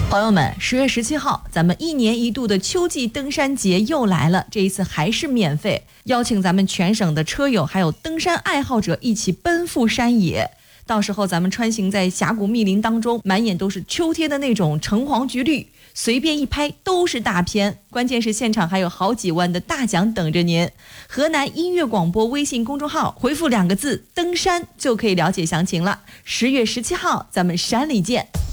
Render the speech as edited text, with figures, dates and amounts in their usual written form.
朋友们，10月17号，咱们1年1度的秋季登山节又来了，这一次还是免费，邀请咱们全省的车友还有登山爱好者一起奔赴山野。到时候咱们穿行在峡谷密林当中，满眼都是秋天的那种橙黄橘绿，随便一拍都是大片。关键是现场还有好几万的大奖等着您。河南音乐广播微信公众号回复2个字"登山"就可以了解详情了。10月17号，咱们山里见。